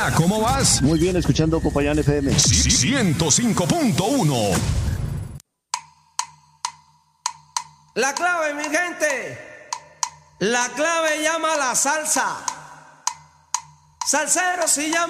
Hola, ¿cómo vas? Muy bien, escuchando Popayán FM. 105.1. La clave, mi gente. La clave llama a la salsa. Salsero, si llama.